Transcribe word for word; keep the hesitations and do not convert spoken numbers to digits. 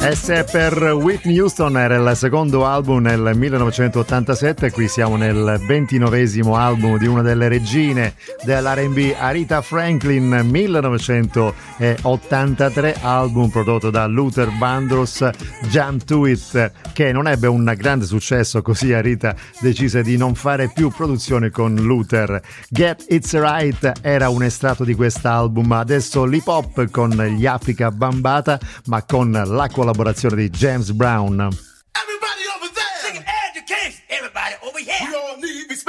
S per Whitney Houston era il secondo album nel millenovecentottantasette, qui siamo nel ventinovesimo album di una delle regine dell'R and B, Aretha Franklin, millenovecentottantatré, album prodotto da Luther Vandross, Jump to It, che non ebbe un grande successo, così Aretha decise di non fare più produzione con Luther. Get It's Right era un estratto di quest'album, adesso l'hip hop con gli Afrika Bambaataa, ma con la collaborazione di James Brown.